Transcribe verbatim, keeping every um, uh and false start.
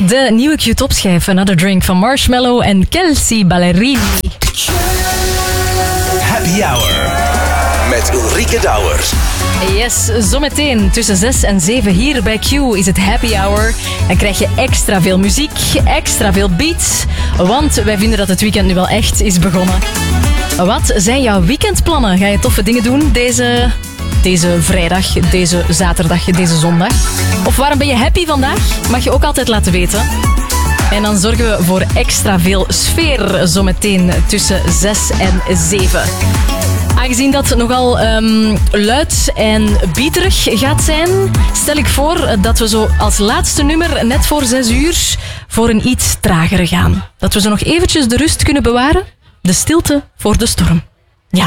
De nieuwe Q-top-schijf Another Drink van Marshmello en Kelsea Ballerini. Happy Hour met Ulrike Douwers. Yes, zometeen tussen zes en zeven hier bij Q is het Happy Hour. Dan krijg je extra veel muziek, extra veel beats. Want wij vinden dat het weekend nu wel echt is begonnen. Wat zijn jouw weekendplannen? Ga je toffe dingen doen deze, deze vrijdag, deze zaterdag, deze zondag? Of waarom ben je happy vandaag? Mag je ook altijd laten weten. En dan zorgen we voor extra veel sfeer zometeen tussen zes en zeven. Aangezien dat nogal um, luid en bieterig gaat zijn, stel ik voor dat we zo als laatste nummer net voor zes uur voor een iets tragere gaan. Dat we zo nog eventjes de rust kunnen bewaren. De stilte voor de storm.